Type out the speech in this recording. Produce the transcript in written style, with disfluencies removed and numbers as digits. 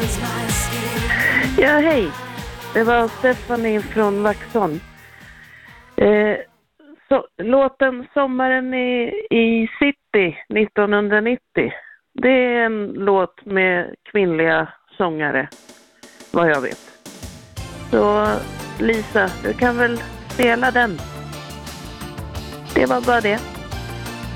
Ja, hej. Det var Stephanie från Vaxholm. Låten Sommaren i City 1990. Det är en låt med kvinnliga sångare, vad jag vet. Så Lisa, du kan väl spela den. Det var bara det.